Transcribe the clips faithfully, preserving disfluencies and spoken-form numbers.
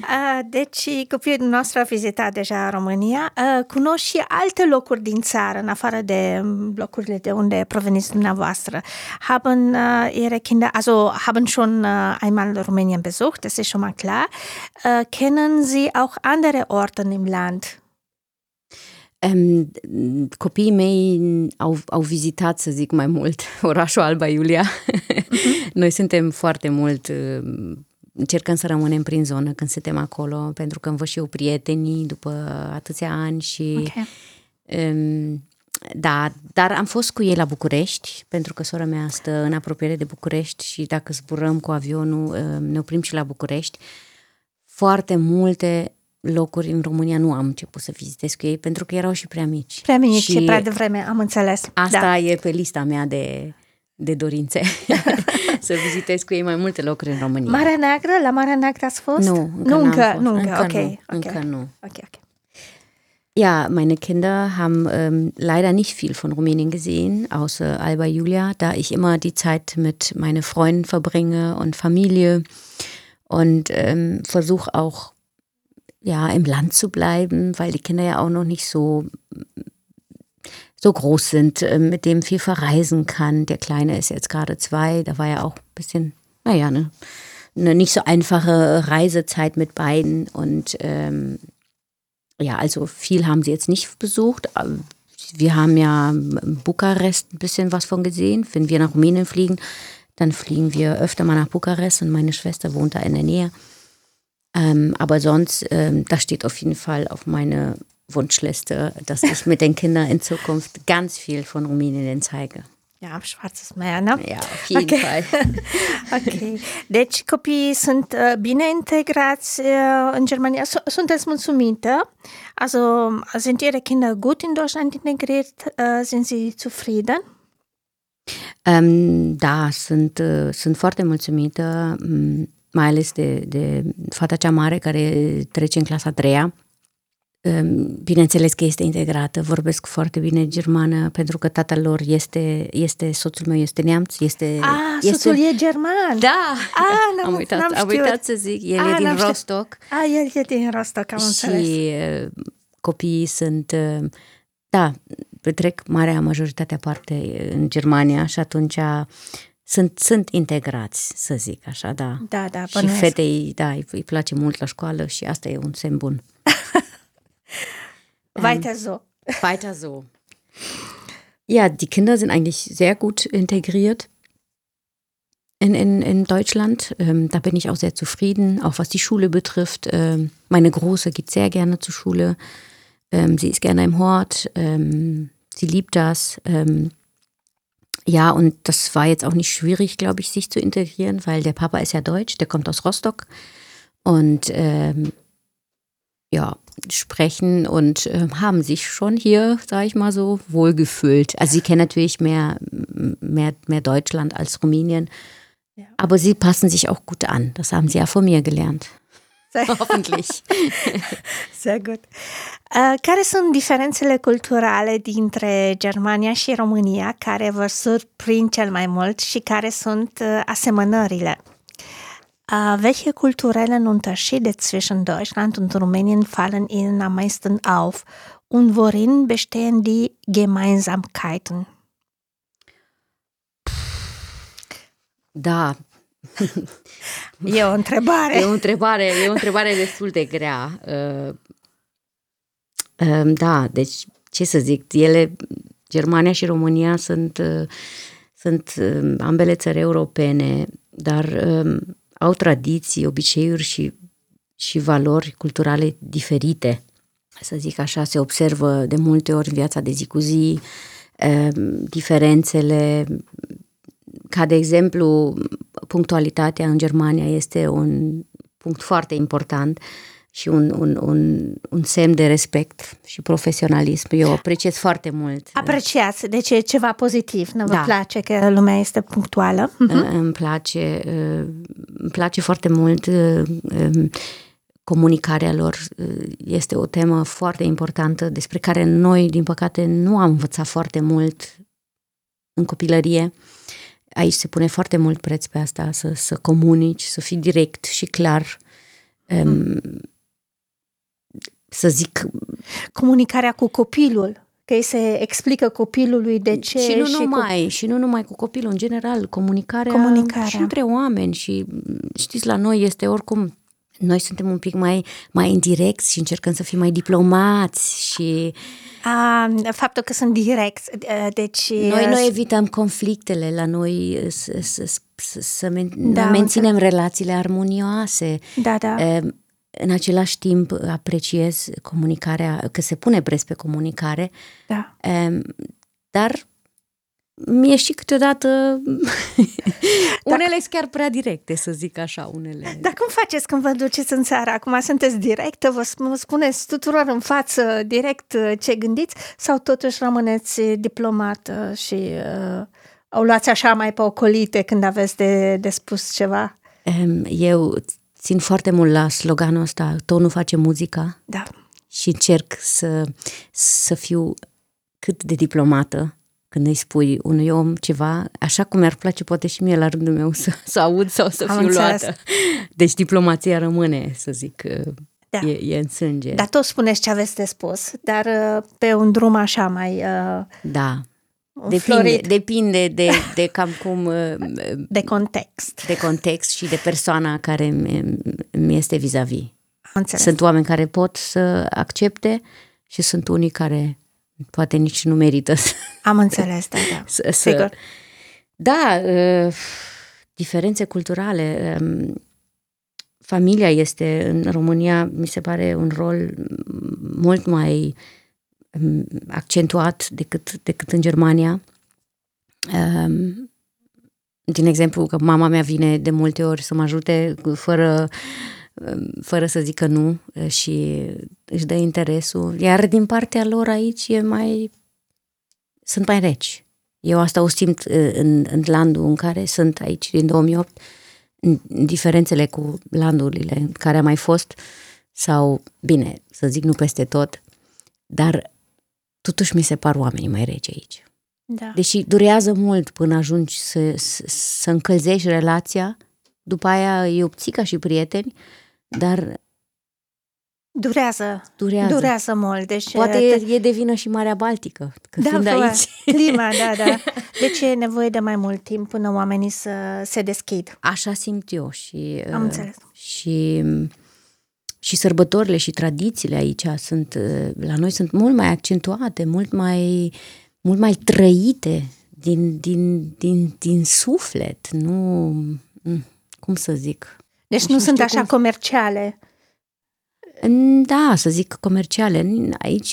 Uh, deci copilul nostru a vizitat deja România. Uh, cunoști și alte locuri din țară, în afară de locurile de unde proveniți dumneavoastră. Haben uh, Ihre Kinder, also haben schon uh, einmal Rumänien besucht, das ist schon mal klar. Uh, kennen Sie auch andere Orte im Land? Um, copiii mei au, au vizitat, să zic mai mult, orașul Alba Iulia. Uh-huh. Noi suntem foarte mult... Uh, încercăm să rămânem prin zonă când suntem acolo, pentru că îmi văd și eu prietenii după atâția ani și okay. um, da, dar am fost cu ei la București, pentru că sora mea stă în apropiere de București și dacă zburăm cu avionul um, ne oprim și la București. Foarte multe locuri în România nu am început să vizitez cu ei, pentru că erau și prea mici. Prea mici și prea devreme, am înțeles. Asta da. E pe lista mea de... de dorințe, să vizitez cu ei mai multe locuri în România. Marea Neagră? La Marea Neagră ați fost? Nu, încă nu, încă, n-am nu, fost. încă, încă okay, nu. okay. Încă nu. Okay, okay. Ja, meine Kinder haben ähm, leider nicht viel von Rumänien gesehen, außer Alba Iulia, da ich immer die Zeit mit meinen Freunden verbringe und Familie und ähm, versuche auch ja, im Land zu bleiben, weil die Kinder ja auch noch nicht so so groß sind, mit dem viel verreisen kann. Der Kleine ist jetzt gerade zwei, da war ja auch ein bisschen, naja, ne, eine nicht so einfache Reisezeit mit beiden und ähm, ja, also viel haben sie jetzt nicht besucht. Wir haben ja in Bukarest ein bisschen was von gesehen. Wenn wir nach Rumänien fliegen, dann fliegen wir öfter mal nach Bukarest und meine Schwester wohnt da in der Nähe. Ähm, aber sonst, ähm, das steht auf jeden Fall auf meine Wunschliste, dass ich mit den Kindern in Zukunft ganz viel von Rumänien zeige. Ja, am Schwarzes Meer, ne? Ja, auf jeden okay. Fall. Ok. Deci copiii sunt uh, bine integrați uh, în Germania. Sunteți mulțumită? Also, sind Ihre Kinder gut in Deutschland integriert? Uh, sind Sie zufrieden? Um, da, sunt, uh, sunt foarte mulțumită, mai ales de, de fata cea mare care trece în clasa a treia. Bineînțeles că este integrată, vorbesc foarte bine germană, pentru că tatăl lor este, este soțul meu este neamț, este... Ah, este... soțul e german! Da! Ah, am uitat, am am uitat să zic, el ah, e din Rostock. Ah, el e din Rostock, am înțeles. Și copiii sunt, da, petrec marea majoritatea parte în Germania și atunci sunt, sunt integrați, să zic așa, da. Da, da, și fetei, da, îi, îi place mult la școală și asta e un semn bun. Weiter so. Weiter so. Ja, die Kinder sind eigentlich sehr gut integriert in, in, in Deutschland. Ähm, da bin ich auch sehr zufrieden, auch was die Schule betrifft. Ähm, meine Große geht sehr gerne zur Schule. Ähm, sie ist gerne im Hort. Ähm, sie liebt das. Ähm, ja, und das war jetzt auch nicht schwierig, glaube ich, sich zu integrieren, weil der Papa ist ja deutsch, der kommt aus Rostock. Und ähm, ja, sprechen und äh, haben sich schon hier, sage ich mal so, wohlgefühlt. Also sie kennen natürlich mehr, mehr, mehr Deutschland als Rumänien, ja. Aber sie passen sich auch gut an. Das haben sie ja von mir gelernt. Sehr Hoffentlich. Sehr gut. Uh, care sunt diferențele culturale dintre Germania și România care vă surprind cel mai mult și care sunt uh, asemănările? Uh, welche kulturellen Unterschiede zwischen Deutschland und Rumänien fallen Ihnen am meisten auf und worin bestehen die Gemeinsamkeiten? Da. E o întrebare. E o întrebare, e o întrebare destul de grea. Uh, uh, da, deci ce să zic, ele, Germania și România sunt, uh, sunt uh, ambele țări europene, dar uh, au tradiții, obiceiuri și, și valori culturale diferite. Să zic așa, se observă de multe ori în viața de zi cu zi eh, diferențele, ca de exemplu, punctualitatea în Germania este un punct foarte important și un, un, un, un semn de respect și profesionalism. Eu apreciez foarte mult. Apreciați, deci e ceva pozitiv, nu vă da. place că lumea este punctuală? Uh-huh. Îmi place, îmi place foarte mult comunicarea lor. Este o temă foarte importantă despre care noi, din păcate, nu am învățat foarte mult în copilărie. Aici se pune foarte mult preț pe asta, să, să comunici, să fii direct și clar. um, să zic... Comunicarea cu copilul, că îi se explică copilului de ce... Și nu și numai, cu... și nu numai cu copilul, în general, comunicarea, comunicarea și între oameni. Și știți, la noi este oricum... Noi suntem un pic mai, mai indirecți și încercăm să fim mai diplomați și... A, faptul că sunt direct, deci... Noi, noi evităm conflictele, la noi să, să, să, să men- da, menținem înțeleg. relațiile armonioase. Da, da. În același timp apreciez comunicarea, că se pune preț pe comunicare, da. Dar mie și câteodată unele sunt chiar prea directe, să zic așa, unele. Dar cum faceți când vă duceți în țară? Acum sunteți directă, vă spuneți tuturor în față direct ce gândiți sau totuși rămâneți diplomată și uh, o luați așa mai pe ocolite când aveți de, de spus ceva? Eu țin foarte mult la sloganul ăsta, tonul face muzica. Da. Și încerc să, să fiu cât de diplomată când îi spui unui om ceva, așa cum mi-ar place poate și mie la rândul meu să, să aud sau să Am fiu înțeles. luată. Deci diplomația rămâne, să zic, da. e, e în sânge. Dar tot spuneți ce aveți de spus, dar pe un drum așa mai... Uh, da, depinde, depinde de, de cam cum... De context. De context și de persoana care mi este vis-a-vis. Înțeles. Sunt oameni care pot să accepte și sunt unii care poate nici nu merită să... Am înțeles, da, da. să, Sigur. Da, uh, diferențe culturale. Um, familia este în România, mi se pare, un rol mult mai um, accentuat decât, decât în Germania. Um, din exemplu, că mama mea vine de multe ori să mă ajute fără... fără să zică nu și își dă interesul. Iar din partea lor aici e mai... sunt mai reci. Eu asta o simt în, în landul în care sunt aici din două mii opt, în diferențele cu landurile în care am mai fost, sau, bine, să zic nu peste tot, dar totuși mi se par oamenii mai reci aici. Da. Deși durează mult până ajungi să, să, să încălzești relația, după aia e obții ca și prieteni, dar durează, durează, durează mult. Deci poate e, e de vină și Marea Baltică, că da, fiind aici. Clima, da, da. Deci e nevoie de mai mult timp până oamenii să se deschid. Așa simt eu și am înțeles. Și și sărbătorile și tradițiile aici sunt la noi sunt mult mai accentuate, mult mai mult mai trăite din din din din suflet, nu cum să zic. Deci nu, nu sunt așa cum... comerciale. Da, să zic comerciale. Aici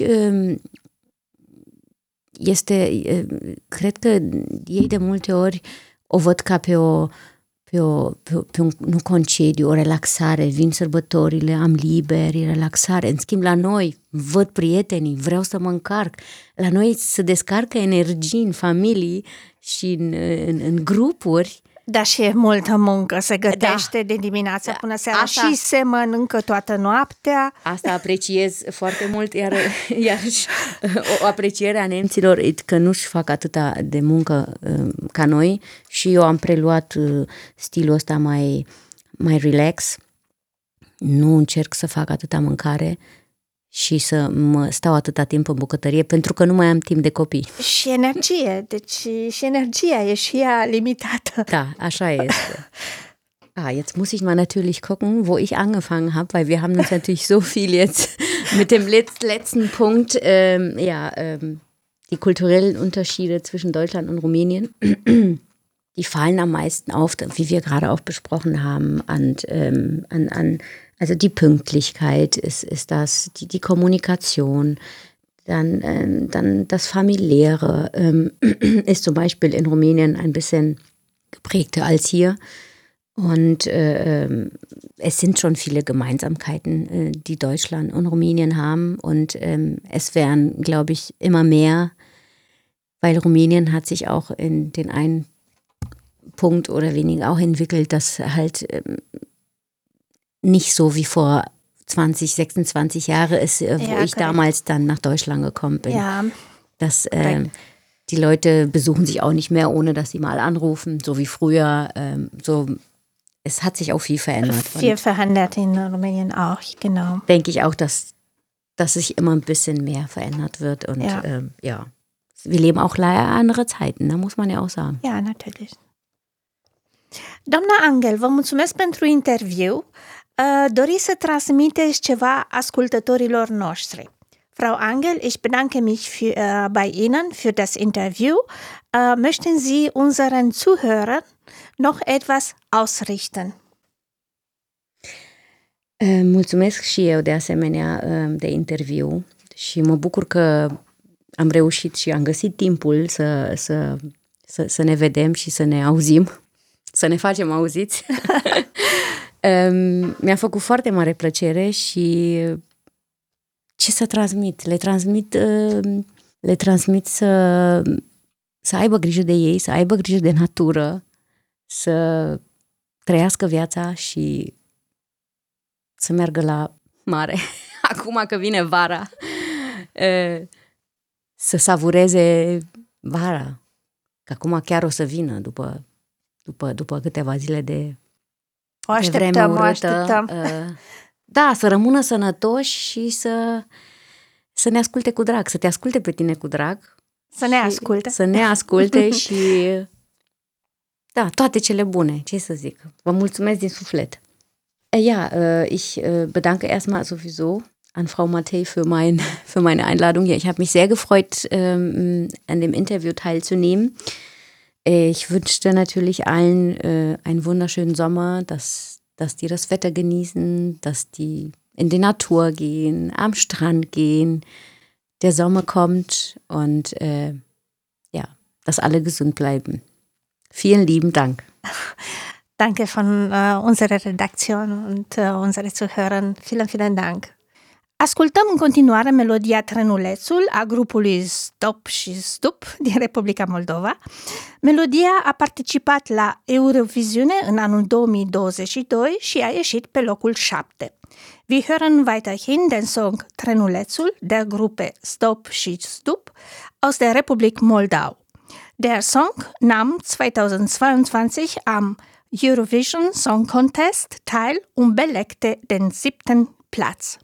este, cred că ei de multe ori o văd ca pe o, pe o pe, pe un nu concediu, o relaxare, vin sărbătorile, am liber, e relaxare. În schimb, la noi văd prietenii, vreau să mă încarc. La noi se descarcă energii în familii și în, în, în grupuri. Da, și e multă muncă, se gătește da. de dimineața da. până seara Asta, și se mănâncă toată noaptea. Asta apreciez foarte mult, iar, iar o apreciere a nemților că nu-și fac atâta de muncă ca noi și eu am preluat stilul ăsta mai, mai relax, nu încerc să fac atâta mâncare și să mă stau atâta timp în bucătărie pentru că nu mai am timp de copii. Și energie, deci și energia e și ea limitată. Da, așa este. Ah, jetzt muss ich mal natürlich gucken, wo ich angefangen habe, weil wir haben uns natürlich so viel jetzt mit dem letzten Punkt, ähm, ja, ähm, die kulturellen Unterschiede zwischen Deutschland und Rumänien, die fallen am meisten auf, wie wir gerade auch besprochen haben, an, ähm, an, an also die Pünktlichkeit ist, ist das, die, die Kommunikation, dann, ähm, dann das Familiäre ähm, ist zum Beispiel in Rumänien ein bisschen geprägter als hier. Und äh, es sind schon viele Gemeinsamkeiten, äh, die Deutschland und Rumänien haben. Und ähm, es werden, glaube ich, immer mehr, weil Rumänien hat sich auch in den einen Punkt oder weniger auch entwickelt, dass halt ähm, nicht so wie vor zwanzig, sechsundzwanzig Jahre ist, äh, wo ja, ich damals dann nach Deutschland gekommen bin. Ja, dass äh, die Leute besuchen sich auch nicht mehr, ohne dass sie mal anrufen, so wie früher. Äh, so es hat sich auch viel verändert. Viel verändert in Rumänien auch, genau. Denke ich auch, dass, dass sich immer ein bisschen mehr verändert wird. Und ja. Ähm, ja, wir leben auch leider andere Zeiten, da muss man ja auch sagen. Ja, natürlich. Doamna Angel, vă mulțumesc pentru interviu. Uh, doriți să transmiteți ceva ascultătorilor noștri. Frau Angel, ich bedanke mich für, uh, bei Ihnen für das Interview. Uh, möchten Sie unseren Zuhörern noch etwas ausrichten? Mulțumesc și eu de asemenea de interviu și mă bucur că am reușit și am găsit timpul să, să, să, să ne vedem și să ne auzim, să ne facem auziți. Mi-a făcut foarte mare plăcere și ce să transmit? Le transmit, le transmit să, să aibă grijă de ei, să aibă grijă de natură, să trăiască viața și să meargă la mare, acum că vine vara, să savureze vara, că acum chiar o să vină după, după, după câteva zile de, o așteptăm, de vreme urâtă. O așteptăm. Da, să rămână sănătoși și să, să ne asculte cu drag, să te asculte pe tine cu drag. Să ne asculte. Să ne asculte și da, toate cele bune, ce să zic. Vă mulțumesc din suflet. Ja, ich bedanke erstmal sowieso an Frau Mattei für, mein, für meine Einladung hier. Ich habe mich sehr gefreut, ähm, an dem Interview teilzunehmen. Ich wünschte natürlich allen äh, einen wunderschönen Sommer, dass, dass die das Wetter genießen, dass die in die Natur gehen, am Strand gehen. Der Sommer kommt und äh, ja, dass alle gesund bleiben. Vielen lieben Dank. Danke von uh, unserer Redaktion und uh, unsere Zuhörer. Vielen, vielen Dank. Ascultăm în continuare melodia Trenulețul a grupului Stop și Stup din Republica Moldova. Melodia a participat la Eurovision în anul două mii douăzeci și doi și a ieșit pe locul șapte. Wir hören weiterhin den Song Trenulețul der Gruppe Stop și Stup aus der Republik Moldau. Der Song nahm zweitausendzweiundzwanzig am Eurovision Song Contest teil und belegte den siebten Platz.